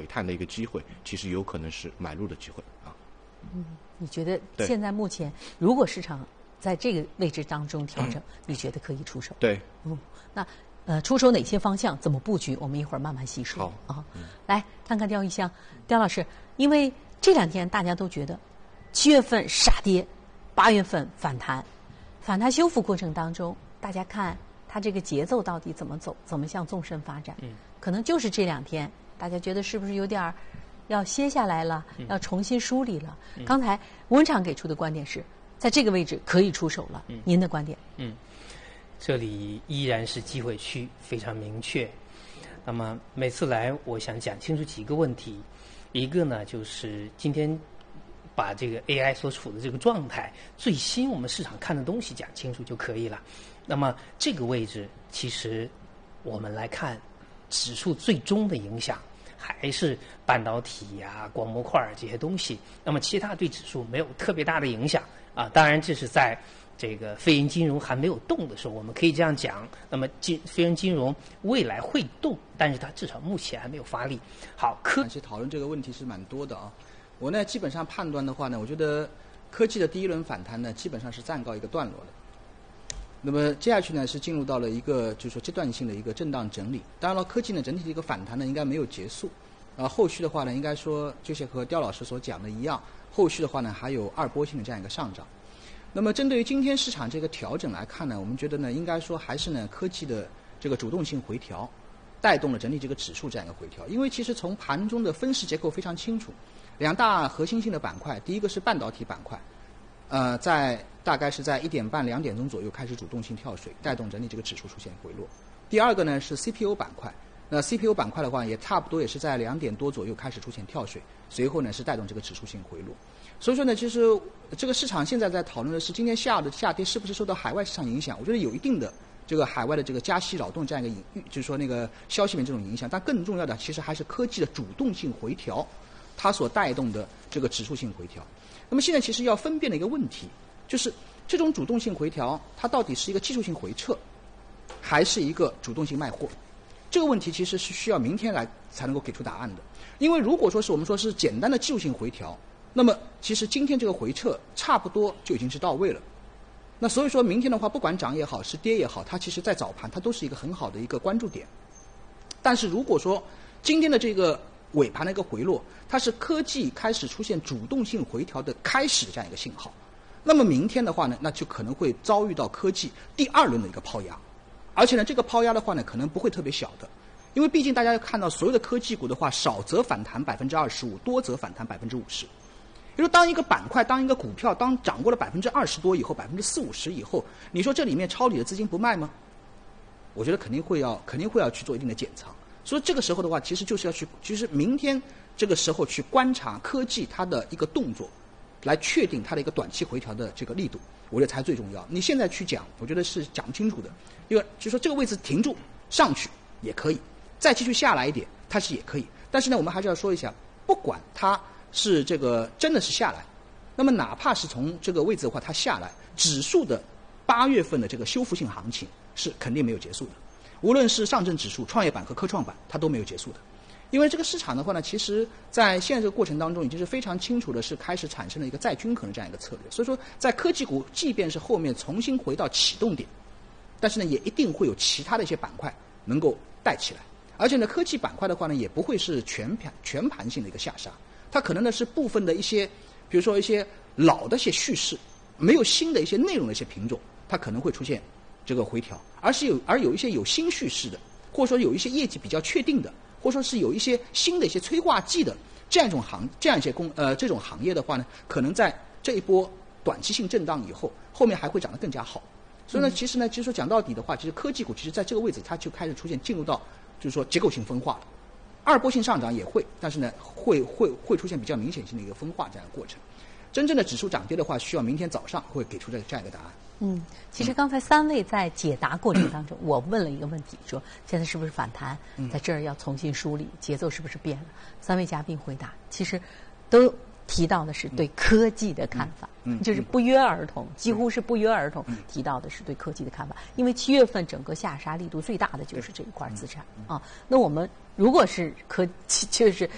探的一个机会，其实有可能是买入的机会啊。 你觉得现在目前如果市场在这个位置当中调整，你觉得可以出手？ 对， 那出手哪些方向？怎么布局？我们一会儿慢慢细说。 好啊，来看看刁一香，刁老师，因为这2天大家都觉得7月份杀跌，8月份反弹，反弹修复过程当中，大家看它这个节奏到底怎么走，怎么向纵深发展？可能就是这2天，大家觉得是不是有点要歇下来了，要重新梳理了？刚才吴文畅给出的观点是在这个位置可以出手了，您的观点？ 这里依然是机会区，非常明确。那么每次来，我想讲清楚几个问题。一个呢，就是今天把这个 AI 所处的这个状态，最新我们市场看的东西讲清楚就可以了。那么这个位置，其实我们来看指数最终的影响，还是半导体呀、光模块这些东西。那么其他对指数没有特别大的影响啊。当然，这是在这个非银金融还没有动的时候，我们可以这样讲。那么非银金融未来会动，但是它至少目前还没有发力。好， 其实讨论这个问题是蛮多的啊。我呢基本上判断的话呢，我觉得科技的第一轮反弹呢，基本上是暂告一个段落的。那么接下去呢是进入到了一个就是说阶段性的一个震荡整理。当然了，科技呢整体的一个反弹呢应该没有结束。后续的话呢，应该说就像和刁老师所讲的一样，后续的话呢还有2波性的这样一个上涨。那么针对于今天市场这个调整来看呢，我们觉得呢应该说还是呢科技的这个主动性回调带动了整体这个指数这样一个回调。因为其实从盘中的分时结构非常清楚，2大核心性的板块，第一个是半导体板块，在大概是在1点半2点钟左右开始主动性跳水，带动整体这个指数出现回落。第二个呢是 CPU 板块，那 CPU 板块的话也差不多也是在2点多左右开始出现跳水，随后呢是带动这个指数性回落。所以说呢，其实这个市场现在在讨论的是今天下跌是不是受到海外市场影响？我觉得有一定的这个海外的这个加息扰动这样一个就是说那个消息面这种影响，但更重要的其实还是科技的主动性回调，它所带动的这个指数性回调。那么现在其实要分辨的一个问题，就是这种主动性回调，它到底是一个技术性回撤，还是一个主动性卖货？这个问题其实是需要明天来才能够给出答案的。因为如果说是我们说是简单的技术性回调，那么其实今天这个回撤差不多就已经是到位了。那所以说明天的话，不管涨也好是跌也好，它其实在早盘它都是一个很好的一个关注点。但是如果说今天的这个尾盘的一个回落，它是科技开始出现主动性回调的开始这样一个信号，那么明天的话呢，那就可能会遭遇到科技第2轮的一个抛压。而且呢，这个抛压的话呢，可能不会特别小的，因为毕竟大家要看到所有的科技股的话，少则反弹25%，多则反弹50%。比如当一个板块、当一个股票当涨过了20%多以后，40%-50%以后，你说这里面抄底的资金不卖吗？我觉得肯定会要去做一定的减仓。所以这个时候的话，其实就是要去，其实明天这个时候去观察科技它的一个动作，来确定它的一个短期回调的这个力度，我觉得才最重要。你现在去讲，我觉得是讲不清楚的。因为就是说这个位置停住上去也可以，再继续下来一点，它是也可以。但是呢，我们还是要说一下，不管它是这个真的是下来，那么哪怕是从这个位置的话它下来，指数的8月份的这个修复性行情是肯定没有结束的。无论是上证指数、创业板和科创板，它都没有结束的。因为这个市场的话呢，其实在现在这个过程当中，已经是非常清楚的是开始产生了一个再均衡的这样一个策略。所以说，在科技股即便是后面重新回到启动点，但是呢，也一定会有其他的一些板块能够带起来。而且呢，科技板块的话呢，也不会是全盘性的一个下杀，它可能呢是部分的一些，比如说一些老的一些叙事，没有新的一些内容的一些品种，它可能会出现这个回调，而有一些有新叙事的，或者说有一些业绩比较确定的，或者说是有一些新的一些催化剂的这样一种这种行业的话呢，可能在这一波短期性震荡以后，后面还会涨得更加好。所以呢，其实说讲到底的话，其实科技股其实在这个位置它就开始进入到就是说结构性分化了。2波性上涨也会，但是呢会出现比较明显性的一个分化这样的过程。真正的指数涨跌的话，需要明天早上会给出这样一个答案。 其实刚才3位在解答过程当中，我问了一个问题，说现在是不是反弹，在这儿要重新梳理，节奏是不是变了？3位嘉宾回答，其实都提到的是对科技的看法，就是不约而同，几乎是不约而同提到的是对科技的看法。因为7月份整个下杀力度最大的就是这一块资产啊。那我们如果是就是